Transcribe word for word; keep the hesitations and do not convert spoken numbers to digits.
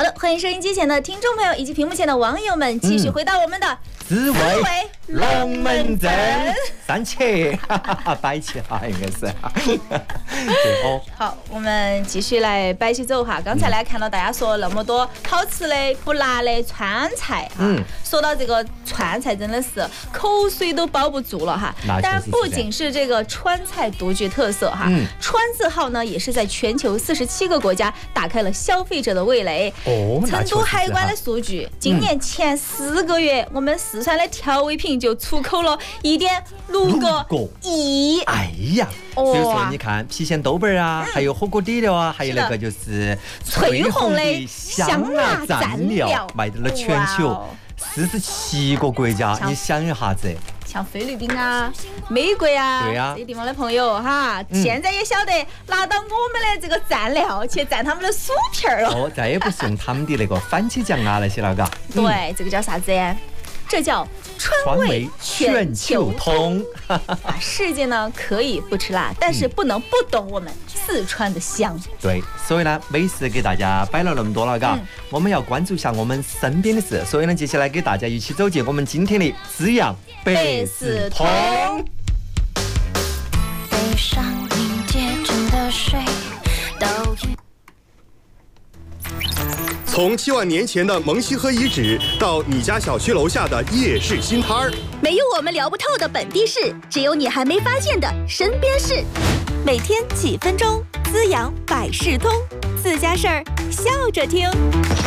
好的，欢迎收音机前的听众朋友以及屏幕前的网友们，继续回到我们的滋味龙门阵，三七，摆起哈，应该是。对哦。 好，我们继续来摆起走哈。刚才呢看到大家说那么多好吃的、不辣的川菜哈。嗯。说到这个川菜，真的是口水都包不住了哈。当然，不仅是这个川菜独具特色哈，嗯、川字号呢也是在全球四十七个国家打开了消费者的味蕾。哦。成都海关的数据，今年前四个月，我们四川的调味品就出口了一点六个亿。 哎呀，所以说你看郫县豆瓣啊，还有火锅底料啊，还有那个就是翠红的香辣蘸料， 卖到了全球四十七个国家。你想一下子， 像菲律宾啊、美国啊， 对呀， 这些地方的朋友哈，现在也晓得拿到我们的这个蘸料去蘸他们的薯片了。 哦，再也不是用他们的那个番茄酱啊那些了，嘎。 对，这个叫啥子？这叫川味全球通。世界呢可以不吃辣，但是不能不懂我们四川的香。 对，所以呢，美食给大家摆了那么多了，嘎、嗯，我们要关注一下我们身边的事。所以呢，接下来给大家一起走进我们今天的滋养百事通。悲伤凝结成的水都从七万年前的蒙西河遗址到你家小区楼下的夜市新摊儿， 没有我们聊不透的本地事，只有你还没发现的身边事。每天几分钟，滋养百事通，自家事儿笑着听。